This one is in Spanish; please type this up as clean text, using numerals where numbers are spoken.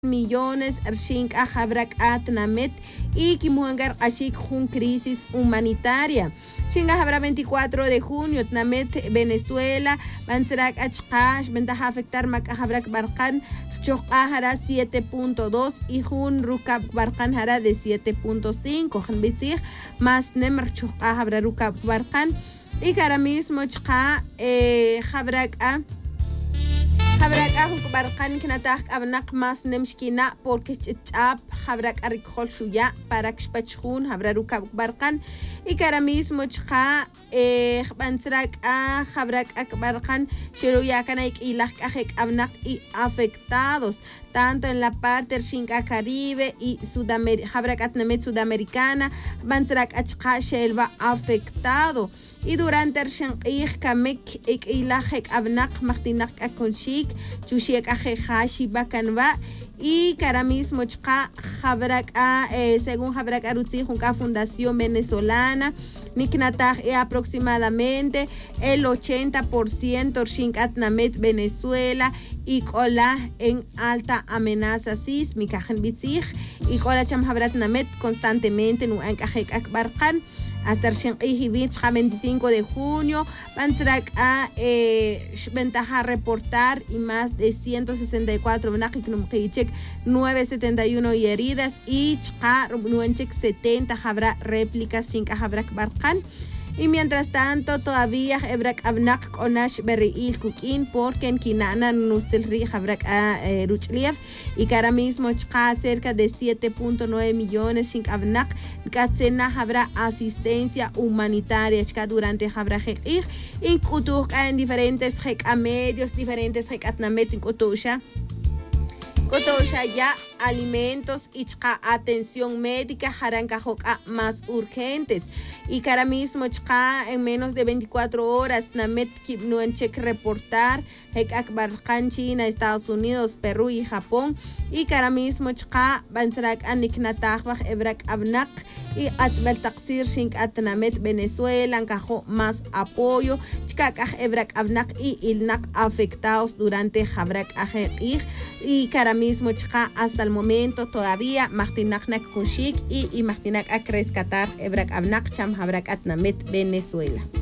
millones Rshinka Habrak Atnamet y Kimuangar Ashik Jun crisis humanitaria. Shinga Habra 24 de junio, Tnamet, Venezuela, Banserak Achkash, ventaja afectar Mac Habrak Barkan, Chokahara 7.2 y Jun Rukab Barkan Hara de 7.5. Hanbitzig, más Nemer Chokahara Rukab Barkan y que ahora mismo Chka Habrak Habrak Barkan Knatak Abnak más Nemshkina porque Chap Habrak Arikol Shuya para Kspachun Habraruka Barkan y que ahora mismo Chka Bansrak Habrak Barkan Sheruyakanek y Lajkajek Abnak y afectados tanto en la parte del Shinka Caribe y Habrak Atnamet Sudamericana, Bansrak Achka Shelva afectado. Y durante el Shanqih Kamek Ilahek Abnak Martinak Akonshik, Chushek Ajehashi Bakanva y Karamismo Chka Habrak según Habrak Arutzi Junca Fundación Venezolana, Niknatah aproximadamente el 80% Shinkat Namet Venezuela y Kola en alta amenaza sísmica Hanbitzig y Kola Cham Habrat Namet constantemente no Ankajek Akbarkan. Hasta el 25 de junio, Bansrak ventaja reportar y más de 164 971 y heridas y 70 habrá réplicas Shinka Habrak Barkan. Y mientras tanto, todavía Ebrak Abnak Onash Berriil Kukin porque en Kinana Nuselri Habrak Ruchliaf y que ahora mismo cerca de 7.9 millones Shink Abnak Katsena habrá asistencia humanitaria durante Habrak y Kutuka en diferentes medios, diferentes Atnamet en Kutusha ya alimentos y atención médica harancajoca más urgentes y que ahora mismo en menos de 24 horas Namet Kibnuenchek reportar Akbarkan, China, Estados Unidos, Perú y Japón y que ahora mismo Bansrak Aniknatahbach Ebrak Abnak y Atbel Taksir Shink Atnamet Venezuela encajó más apoyo Chikakaj Ebrak Abnak y Ilnak afectados durante Habrak Ajer y que ahora mismo hasta el momento todavía Martinak Kushik y Martinak rescatar Ebrak Abnak Cham Habrak Atnamet Venezuela.